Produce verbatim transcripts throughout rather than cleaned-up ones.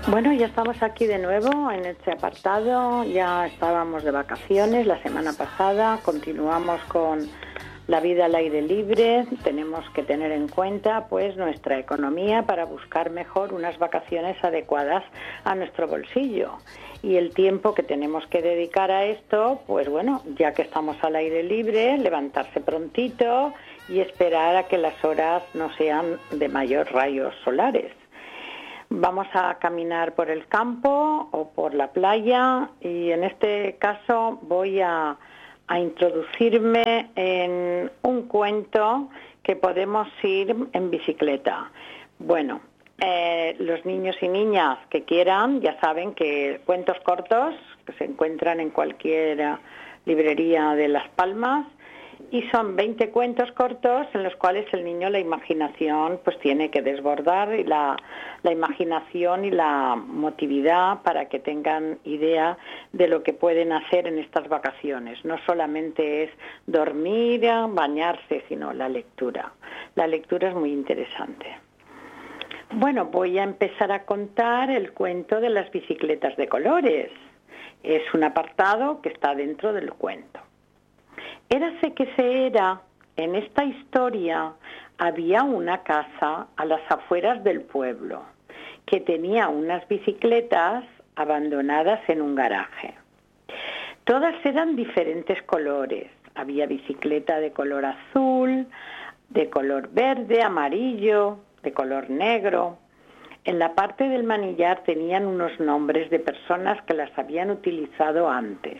Bueno, ya estamos aquí de nuevo en este apartado. Ya estábamos de vacaciones la semana pasada. Continuamos con la vida al aire libre. Tenemos que tener en cuenta pues nuestra economía para buscar mejor unas vacaciones adecuadas a nuestro bolsillo. Y el tiempo que tenemos que dedicar a esto, pues bueno, ya que estamos al aire libre, levantarse prontito y esperar a que las horas no sean de mayor rayos solares. Vamos a caminar por el campo o por la playa y en este caso voy a, a introducirme en un cuento que podemos ir en bicicleta. Bueno, eh, los niños y niñas que quieran ya saben que cuentos cortos que se encuentran en cualquier librería de Las Palmas. Y son veinte cuentos cortos en los cuales el niño la imaginación pues tiene que desbordar y la, la imaginación y la motividad para que tengan idea de lo que pueden hacer en estas vacaciones. No solamente es dormir, bañarse, sino la lectura. La lectura es muy interesante. Bueno, voy a empezar a contar el cuento de las bicicletas de colores. Es un apartado que está dentro del cuento. Érase que se era, en esta historia, había una casa a las afueras del pueblo que tenía unas bicicletas abandonadas en un garaje. Todas eran diferentes colores. Había bicicleta de color azul, de color verde, amarillo, de color negro. En la parte del manillar tenían unos nombres de personas que las habían utilizado antes.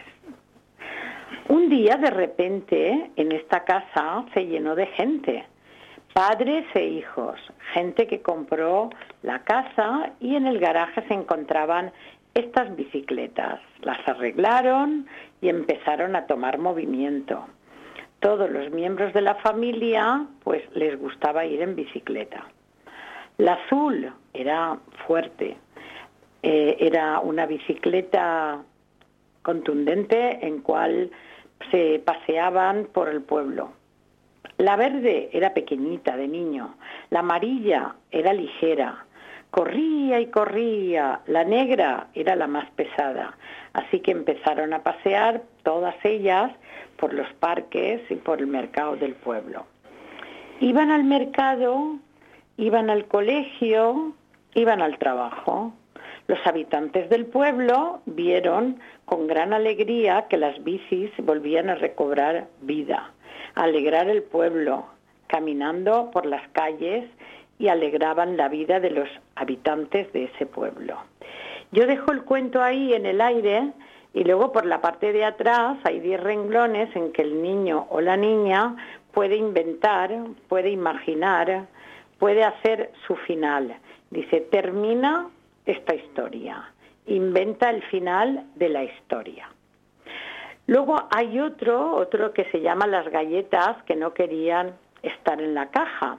Un día, de repente, en esta casa se llenó de gente, padres e hijos, gente que compró la casa y en el garaje se encontraban estas bicicletas. Las arreglaron y empezaron a tomar movimiento. Todos los miembros de la familia, pues, les gustaba ir en bicicleta. La azul era fuerte, eh, era una bicicleta contundente en cual se paseaban por el pueblo. La verde era pequeñita, de niño. La amarilla era ligera. Corría y corría. La negra era la más pesada. Así que empezaron a pasear todas ellas por los parques y por el mercado del pueblo. Iban al mercado, iban al colegio, iban al trabajo. Los habitantes del pueblo vieron con gran alegría que las bicis volvían a recobrar vida, a alegrar el pueblo, caminando por las calles y alegraban la vida de los habitantes de ese pueblo. Yo dejo el cuento ahí en el aire y luego por la parte de atrás hay diez renglones en que el niño o la niña puede inventar, puede imaginar, puede hacer su final. Dice, termina esta historia, inventa el final de la historia. Luego hay otro, otro que se llama las galletas que no querían estar en la caja.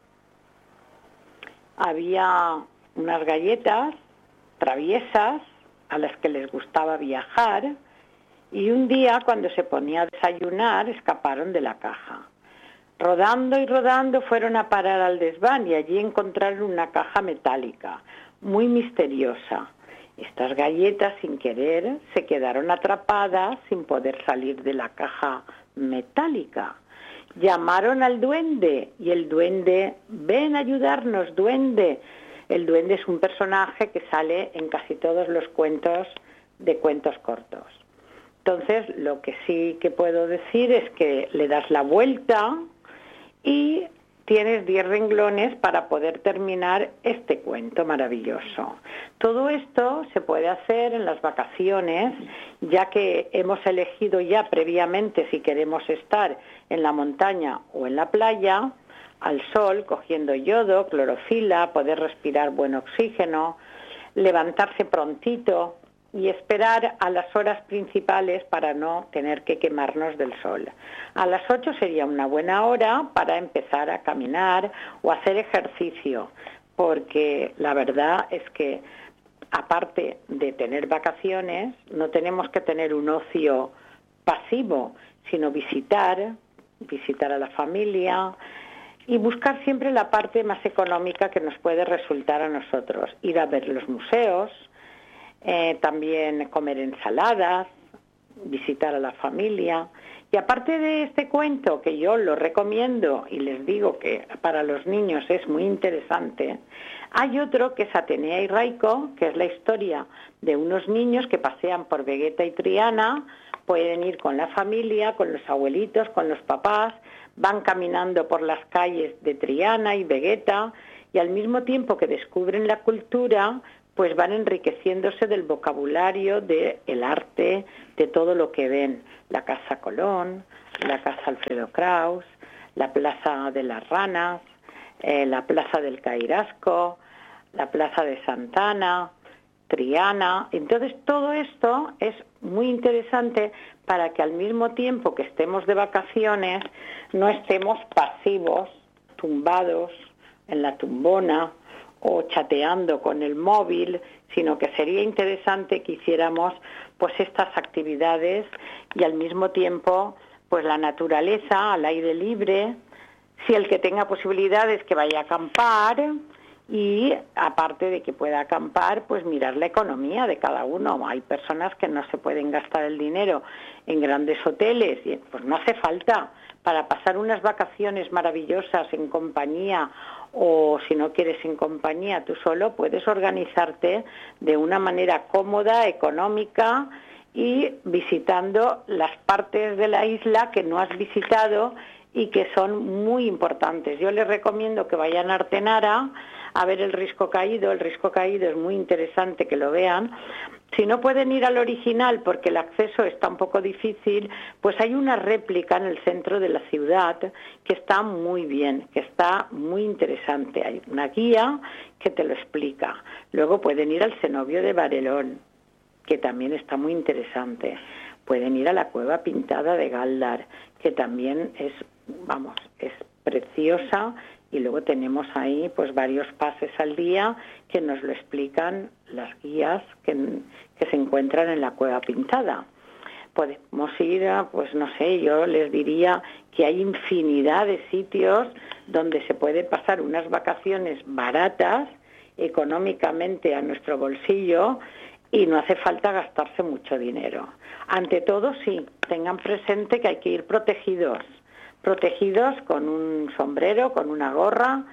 Había unas galletas traviesas a las que les gustaba viajar y un día cuando se ponía a desayunar escaparon de la caja. Rodando y rodando fueron a parar al desván y allí encontraron una caja metálica muy misteriosa. Estas galletas, sin querer, se quedaron atrapadas sin poder salir de la caja metálica. Llamaron al duende y el duende, ven a ayudarnos, duende. El duende es un personaje que sale en casi todos los cuentos de cuentos cortos. Entonces, lo que sí que puedo decir es que le das la vuelta y tienes diez renglones para poder terminar este cuento maravilloso. Todo esto se puede hacer en las vacaciones, ya que hemos elegido ya previamente si queremos estar en la montaña o en la playa, al sol, cogiendo yodo, clorofila, poder respirar buen oxígeno, levantarse prontito y esperar a las horas principales para no tener que quemarnos del sol. A las ocho sería una buena hora para empezar a caminar o hacer ejercicio, porque la verdad es que aparte de tener vacaciones, no tenemos que tener un ocio pasivo, sino visitar, visitar a la familia, y buscar siempre la parte más económica que nos puede resultar a nosotros. Ir a ver los museos, eh, también comer ensaladas, visitar a la familia. Y aparte de este cuento, que yo lo recomiendo y les digo que para los niños es muy interesante, hay otro que es Atenea y Raico, que es la historia de unos niños que pasean por Vegeta y Triana, pueden ir con la familia, con los abuelitos, con los papás, van caminando por las calles de Triana y Vegeta y al mismo tiempo que descubren la cultura, pues van enriqueciéndose del vocabulario, del arte, de todo lo que ven. La Casa Colón, la Casa Alfredo Kraus, la Plaza de las Ranas, eh, la Plaza del Cairasco, la Plaza de Santana, Triana. Entonces todo esto es muy interesante para que al mismo tiempo que estemos de vacaciones no estemos pasivos, tumbados en la tumbona o chateando con el móvil, sino que sería interesante que hiciéramos pues estas actividades y al mismo tiempo pues la naturaleza al aire libre, si el que tenga posibilidades que vaya a acampar y aparte de que pueda acampar pues mirar la economía de cada uno. Hay personas que no se pueden gastar el dinero en grandes hoteles y pues no hace falta. Para pasar unas vacaciones maravillosas en compañía o si no quieres en compañía tú solo, puedes organizarte de una manera cómoda, económica y visitando las partes de la isla que no has visitado y que son muy importantes. Yo les recomiendo que vayan a Artenara a ver el Risco Caído. El Risco Caído es muy interesante que lo vean. Si no pueden ir al original porque el acceso está un poco difícil, pues hay una réplica en el centro de la ciudad que está muy bien, que está muy interesante. Hay una guía que te lo explica. Luego pueden ir al cenobio de Barelón, que también está muy interesante. Pueden ir a la cueva pintada de Galdar, que también es, vamos, es preciosa. Y luego tenemos ahí pues varios pases al día que nos lo explican las guías que, que se encuentran en la cueva pintada. Podemos ir a, pues no sé, yo les diría que hay infinidad de sitios donde se puede pasar unas vacaciones baratas, económicamente a nuestro bolsillo, y no hace falta gastarse mucho dinero. Ante todo, sí, tengan presente que hay que ir protegidos. protegidos con un sombrero, con una gorra,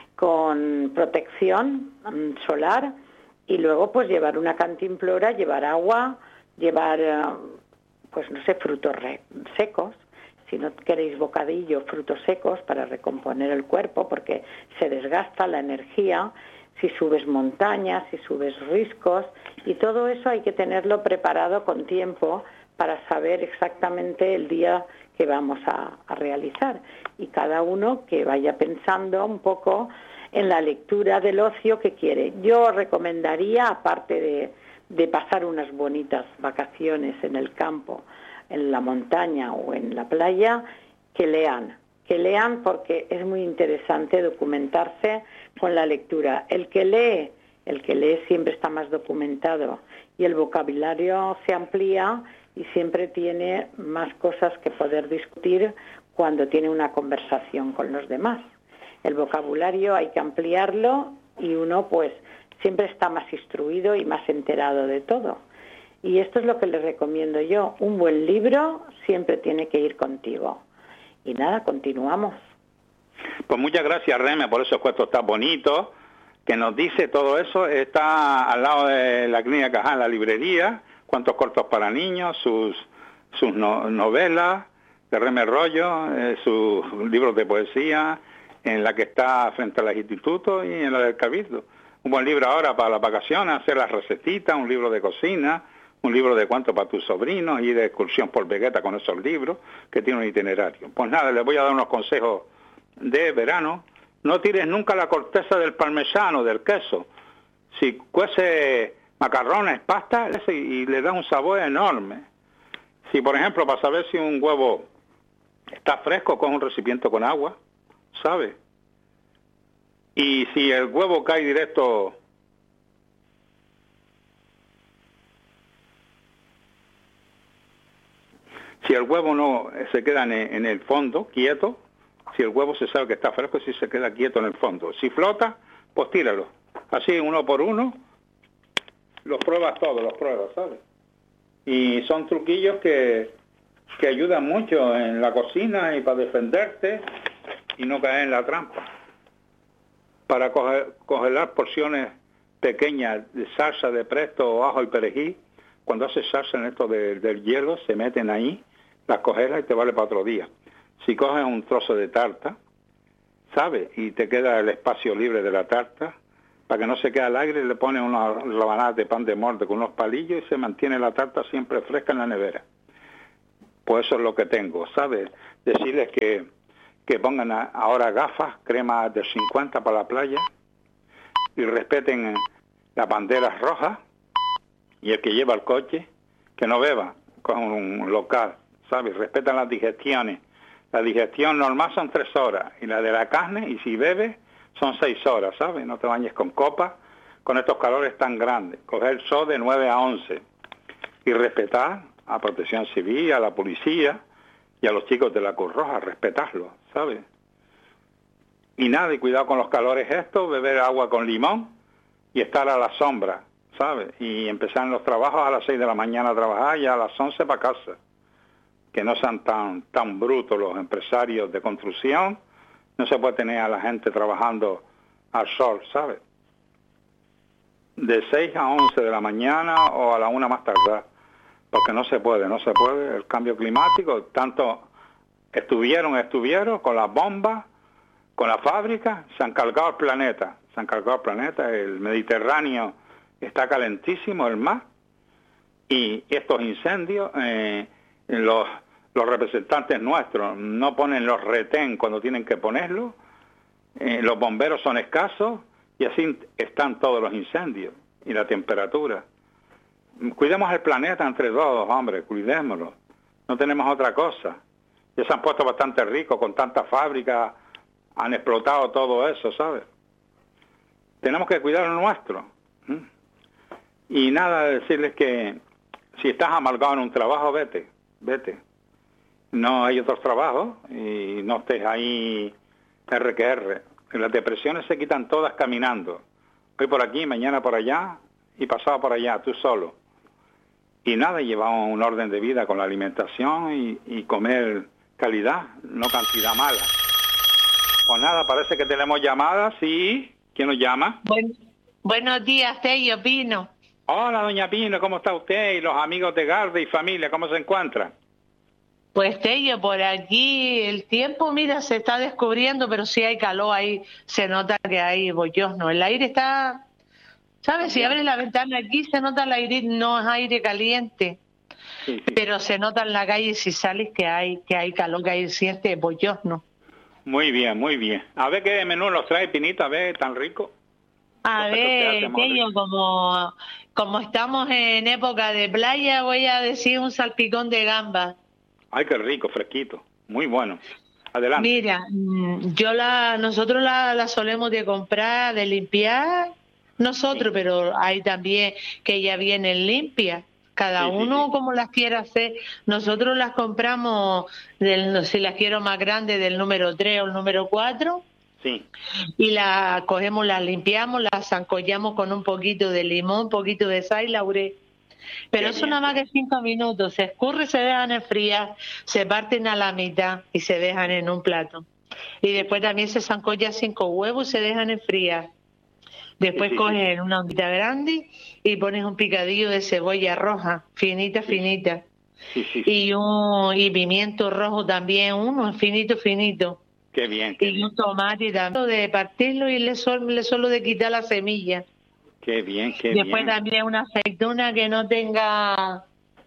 con protección solar y luego pues llevar una cantimplora, llevar agua, llevar pues no sé, frutos secos, si no queréis bocadillo, frutos secos para recomponer el cuerpo porque se desgasta la energía, si subes montañas, si subes riscos y todo eso hay que tenerlo preparado con tiempo para saber exactamente el día que vamos a, a realizar y cada uno que vaya pensando un poco en la lectura del ocio que quiere. Yo recomendaría, aparte de, de pasar unas bonitas vacaciones en el campo, en la montaña o en la playa, que lean, que lean porque es muy interesante documentarse con la lectura. El que lee, el que lee siempre está más documentado y el vocabulario se amplía y siempre tiene más cosas que poder discutir cuando tiene una conversación con los demás. El vocabulario hay que ampliarlo y uno pues siempre está más instruido y más enterado de todo. Y esto es lo que les recomiendo yo. Un buen libro siempre tiene que ir contigo. Y nada, continuamos. Pues muchas gracias, Reme, por esos cuentos tan bonitos que nos dice todo eso. Está al lado de la Clínica Cajal, la librería, cuentos cortos para niños, sus sus no, novelas de Reme Rollo, eh, sus libros de poesía, en la que está frente a los institutos y en la del Cabildo. Un buen libro ahora para las vacaciones, hacer las recetitas, un libro de cocina, un libro de cuentos para tus sobrinos, ir de excursión por Vegeta con esos libros, que tiene un itinerario. Pues nada, les voy a dar unos consejos de verano. No tires nunca la corteza del parmesano, del queso. Si cuece macarrones, pasta, y le da un sabor enorme. Si, por ejemplo, para saber si un huevo está fresco, coge un recipiente con agua, ¿sabe? Y si el huevo cae directo si el huevo no se queda en el fondo, quieto, Si el huevo se sabe que está fresco, si se queda quieto en el fondo. Si flota, pues tíralo. Así, uno por uno, los pruebas todos, los pruebas, ¿sabes? Y son truquillos que, que ayudan mucho en la cocina y para defenderte y no caer en la trampa. Para coger, congelar porciones pequeñas de salsa de presto o ajo y perejil, cuando haces salsa en esto de, del hielo, se meten ahí, las congelas y te vale para otro día. Si coges un trozo de tarta, ¿sabes? Y te queda el espacio libre de la tarta, para que no se quede al aire, le pones unas rebanadas de pan de molde con unos palillos y se mantiene la tarta siempre fresca en la nevera. Pues eso es lo que tengo, ¿sabes? Decirles que, que pongan a, ahora gafas, crema del cincuenta para la playa, y respeten las banderas rojas, y el que lleva el coche, que no beba con un local, ¿sabes? Respetan las digestiones. La digestión normal son tres horas, y la de la carne, y si bebes, son seis horas, ¿sabes? No te bañes con copa, con estos calores tan grandes. Coger el sol de nueve a once, y respetar a Protección Civil, a la policía, y a los chicos de la Cruz Roja, respetarlos, ¿sabes? Y nada, y cuidado con los calores estos, beber agua con limón, y estar a la sombra, ¿sabes? Y empezar los trabajos a las seis de la mañana a trabajar y a las once para casa. Que no sean tan tan brutos los empresarios de construcción. No se puede tener a la gente trabajando al sol, ¿sabes? De seis a once de la mañana o a la una más tarde. Porque no se puede, no se puede. El cambio climático, tanto estuvieron, estuvieron con las bombas, con la fábrica, se han cargado el planeta. Se han cargado el planeta, el Mediterráneo está calentísimo, el mar, y estos incendios, eh, los, los representantes nuestros no ponen los retén cuando tienen que ponerlos, eh, los bomberos son escasos, y así están todos los incendios, y la temperatura. Cuidemos el planeta entre todos, hombre, cuidémoslo, no tenemos otra cosa. Ya se han puesto bastante ricos con tantas fábricas, han explotado todo eso, ¿sabes? Tenemos que cuidar lo nuestro. ¿Mm? Y nada, decirles que si estás amargado en un trabajo, vete, vete. No hay otros trabajos y no estés ahí R que R. Las depresiones se quitan todas caminando. Hoy por aquí, mañana por allá y pasado por allá, tú solo. Y nada, llevamos un orden de vida con la alimentación y, y comer calidad, no cantidad mala. Pues nada, parece que tenemos llamadas, ¿sí? ¿Quién nos llama? Buen, buenos días, Tello Pino. Hola, doña Pino, ¿cómo está usted? Y los amigos de Garde y familia, ¿cómo se encuentran? Pues Tello, por aquí el tiempo, mira, se está descubriendo, pero sí hay calor ahí, se nota que hay bollosno. El aire está, ¿sabes? Si abres la ventana aquí se nota el aire, no es aire caliente, sí, sí. Pero se nota en la calle si sales que hay que hay calor, que hay siente bollosno. Muy bien, muy bien. A ver qué menú nos trae, Pinito, a ver, tan rico. A ver, Tello, como, como estamos en época de playa, voy a decir un salpicón de gamba. Ay, qué rico, fresquito, muy bueno. Adelante. Mira, yo la, nosotros la, la solemos de comprar, de limpiar, nosotros, sí. Pero hay también que ya vienen limpias. Cada sí, uno sí, sí. Como las quiera hacer. Nosotros las compramos, del, si las quiero más grandes, del número tres o el número cuatro. Sí. Y la cogemos, las limpiamos, las zancollamos con un poquito de limón, un poquito de sal y laurel. Pero eso nada más que cinco minutos. Se escurre, se dejan enfriar, se parten a la mitad y se dejan en un plato. Y después también se zancolla cinco huevos y se dejan enfriar. Después sí, sí, coges sí. una ondita grande y pones un picadillo de cebolla roja, finita, sí. finita. Sí, sí, sí. Y un y pimiento rojo también, uno finito, finito. Qué bien, qué y bien. un tomate también, de partirlo y le solo, le solo de quitar la semilla. Qué bien, qué Después bien. Después también una aceituna que no tenga...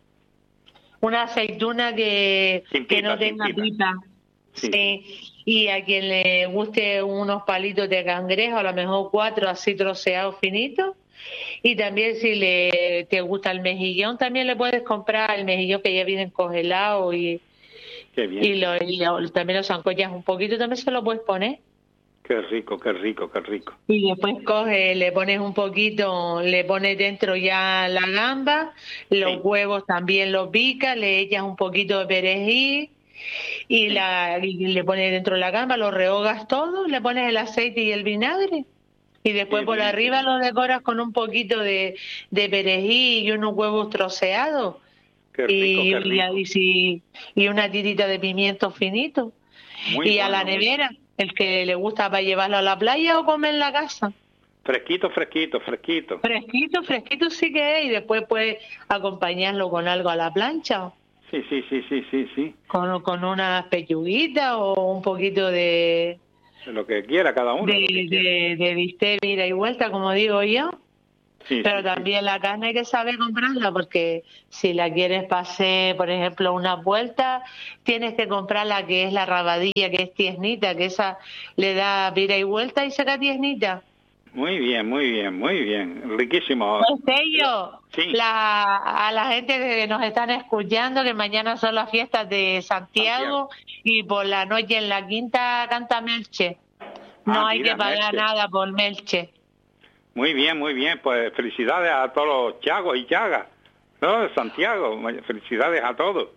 Una aceituna que, pipa, que no tenga pipa. pipa. Sí. sí. Y a quien le guste unos palitos de cangrejo, a lo mejor cuatro así troceados finitos. Y también si le te gusta el mejillón, también le puedes comprar el mejillón que ya viene congelado y, qué bien. y, lo, y lo, también lo zancollas un poquito, también se lo puedes poner. Qué rico, qué rico, qué rico. Y después coge, le pones un poquito, le pones dentro ya la gamba, los sí. huevos también los picas, le echas un poquito de perejil y, la, y le pones dentro de la gamba, lo rehogas todo, le pones el aceite y el vinagre. Y después Sí, por sí, arriba sí. lo decoras con un poquito de, de perejil y unos huevos troceados. Qué rico, Y, qué rico. y, y, si- y una tirita de pimiento finito. Muy Y a la bueno, muy bueno. nevera, el que le gusta para llevarlo a la playa o comer en la casa. Fresquito, fresquito, fresquito. Fresquito, fresquito sí que es. Y después puedes acompañarlo con algo a la plancha. Sí, sí, sí, sí, sí, sí. Con, con unas pechuguitas o un poquito de, Lo que quiera cada uno, de, lo que quiera. de, de bistec ida y vuelta, como digo yo. Sí, Pero sí, sí. también la carne hay que saber comprarla, porque si la quieres pasar, por ejemplo, unas vueltas, tienes que comprar la que es la rabadilla, que es tiesnita, que esa le da vira y vuelta y saca tiesnita. Muy bien, muy bien, muy bien. Riquísimo. Pues ello, Sí, la, a la gente que nos están escuchando, que mañana son las fiestas de Santiago. Santiago y por la noche en la quinta canta Melche. No Ah, hay mira, que pagar Merche. nada por Melche. Muy bien, muy bien. Pues felicidades a todos los chagos y chagas, ¿no? De Santiago. Felicidades a todos.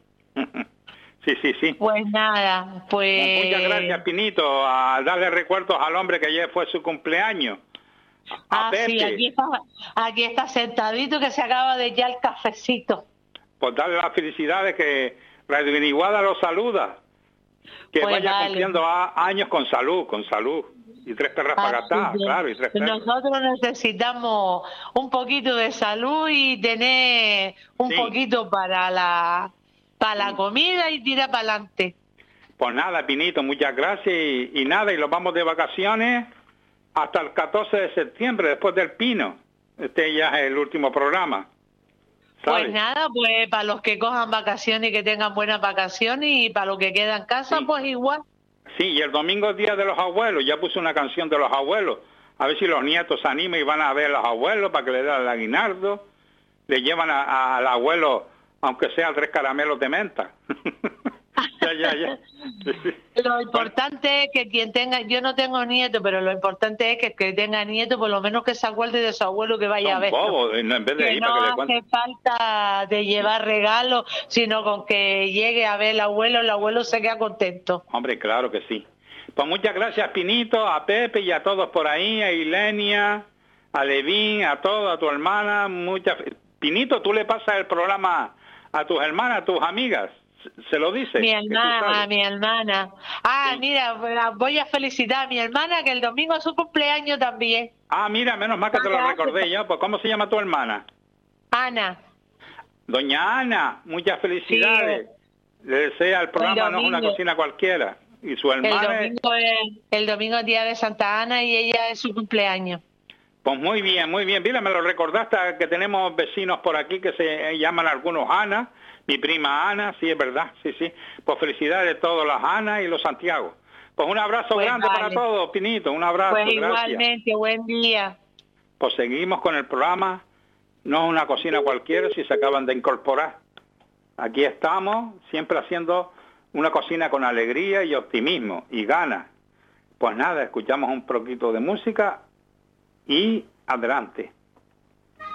Sí, sí, sí. Pues nada, pues... Muchas gracias, Pinito, a darle recuerdos al hombre que ayer fue su cumpleaños. A Ah, Pepe, sí, aquí está, aquí está sentadito que se acaba de echar el cafecito. por darle las felicidades, que Radio Guiniguada lo saluda. Que Pues vaya vale. cumpliendo a- años con salud, con salud. Y tres perras para Así gastar, que claro, y tres perros. nosotros necesitamos un poquito de salud y tener un Sí. poquito para la para la Sí. comida y tirar para adelante. Pues nada, Pinito, muchas gracias. Y, y nada, y nos vamos de vacaciones hasta el catorce de septiembre, después del Pino. Este ya es el último programa. ¿Sabes? Pues nada, pues para los que cojan vacaciones y que tengan buenas vacaciones, y para los que quedan en casa, Sí. pues igual. Sí, y el domingo es Día de los Abuelos. Ya puse una canción de los abuelos. A ver si los nietos se animan y van a ver a los abuelos para que le den el aguinaldo. Le llevan a- a- al abuelo, aunque sea tres caramelos de menta. Ya, ya, ya. Lo importante es que quien tenga, yo no tengo nieto, pero lo importante es que el que tenga nieto, por lo menos que se acuerde de su abuelo, que vaya a Son verlo. bobos, en vez de Que ir no para que le hace cuenten. falta de llevar regalos, sino con que llegue a ver el abuelo, el abuelo se queda contento. Hombre, claro que sí. Pues muchas gracias, Pinito, a Pepe y a todos por ahí, a Ilenia, a Levín, a todos, a tu hermana. Muchas... Pinito, tú le pasas el programa a tus hermanas, a tus amigas. Se- Se lo dice. Mi que tú hermana, sabes. mi hermana. Ah, Sí. mira, la voy a felicitar a mi hermana, que el domingo es su cumpleaños también. Ah, mira, menos mal que te lo Gracias. recordé yo. Pues, ¿cómo se llama tu hermana? Ana. Doña Ana, muchas felicidades. Le desea el programa, no es una domingo. cocina cualquiera. Y su El hermana, domingo, es, el domingo es día de Santa Ana y ella es su cumpleaños. pues muy bien, muy bien. Mira, me lo recordaste que tenemos vecinos por aquí que se llaman algunos Ana. Mi prima Ana, sí, es verdad, sí, sí. Pues felicidades a todas las Ana y los Santiago. Pues un abrazo Pues grande vale. para todos, Pinito, un abrazo, Pues gracias. igualmente, buen día. Pues seguimos con el programa. No es una cocina cualquiera si se acaban de incorporar. Aquí estamos, siempre haciendo una cocina con alegría y optimismo y ganas. Pues nada, escuchamos un poquito de música y adelante.